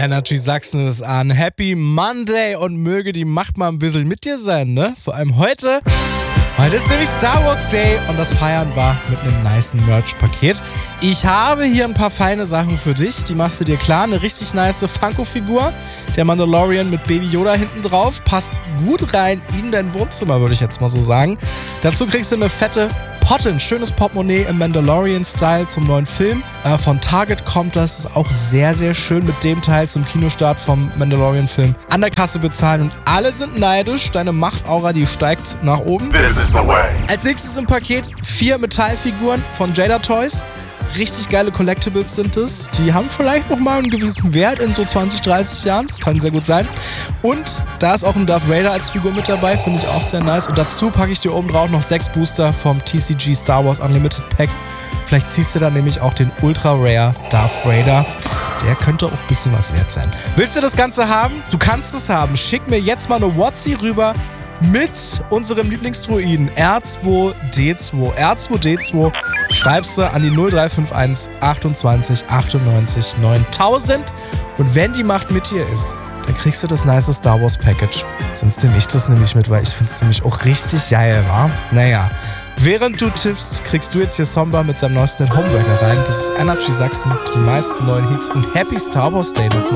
Energy Sachsen ist an. Happy Monday und möge die Macht mal ein bisschen mit dir sein, ne? Vor allem heute. Heute ist nämlich Star Wars Day und das Feiern war mit einem nicen Merch-Paket. Ich habe hier ein paar feine Sachen für dich, die machst du dir klar. Eine richtig nice Funko-Figur, der Mandalorian mit Baby Yoda hinten drauf, passt gut rein in dein Wohnzimmer, würde ich jetzt mal so sagen. Dazu kriegst du eine fette Potte, ein schönes Portemonnaie im Mandalorian-Style zum neuen Film. Von Target kommt das, ist auch sehr, sehr schön mit dem Teil zum Kinostart vom Mandalorian-Film an der Kasse bezahlen und alle sind neidisch. Deine Machtaura, die steigt nach oben. This is the way. Als nächstes im Paket 4 Metallfiguren von Jada Toys. Richtig geile Collectibles sind es. Die haben vielleicht nochmal einen gewissen Wert in so 20, 30 Jahren. Das kann sehr gut sein. Und da ist auch ein Darth Vader als Figur mit dabei. Finde ich auch sehr nice. Und dazu packe ich dir oben drauf noch 6 Booster vom TCG Star Wars Unlimited Pack. Vielleicht ziehst du dann nämlich auch den Ultra Rare Darth Vader. Der könnte auch ein bisschen was wert sein. Willst du das Ganze haben? Du kannst es haben. Schick mir jetzt mal eine WhatsApp rüber mit unserem Lieblingsdruiden R2D2. R2D2 schreibst du an die 0351 28 98 9000. Und wenn die Macht mit dir ist, dann kriegst du das nice Star Wars Package. Sonst nehme ich das nämlich mit, weil ich finde es nämlich auch richtig geil, wa? Naja, während du tippst, kriegst du jetzt hier Somba mit seinem neuesten Homebreaker rein. Das ist Energy Sachsen, die meisten neuen Hits und Happy Star Wars Day nochmal.